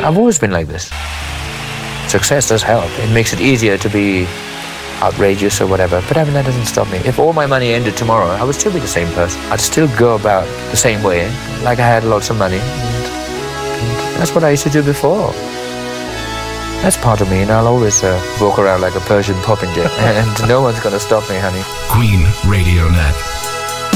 I've always been like this. Success does help. It makes it easier to be outrageous or whatever, but I mean, that doesn't stop me. If all my money ended tomorrow, I would still be the same person. I'd still go about the same way, like I had lots of money. And that's what I used to do before. That's part of me, and I'll always walk around like a Persian popinjay, and no one's going to stop me, honey. Queen Radio Net.